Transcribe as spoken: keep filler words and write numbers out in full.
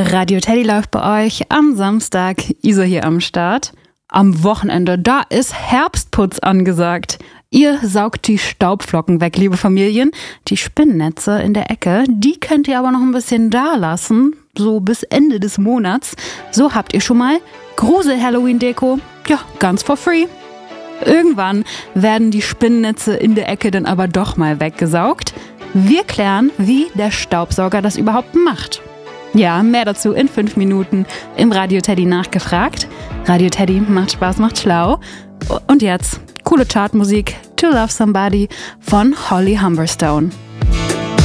Radio Teddy läuft bei euch am Samstag, Isa hier am Start. Am Wochenende, da ist Herbstputz angesagt. Ihr saugt die Staubflocken weg, liebe Familien. Die Spinnennetze in der Ecke, die könnt ihr aber noch ein bisschen da lassen, so bis Ende des Monats. So habt ihr schon mal Grusel-Halloween-Deko, ja, ganz for free. Irgendwann werden die Spinnennetze in der Ecke dann aber doch mal weggesaugt. Wir klären, wie der Staubsauger das überhaupt macht. Ja, mehr dazu in fünf Minuten im Radio Teddy nachgefragt. Radio Teddy macht Spaß, macht schlau. Und jetzt coole Chartmusik, To Love Somebody von Holly Humberstone.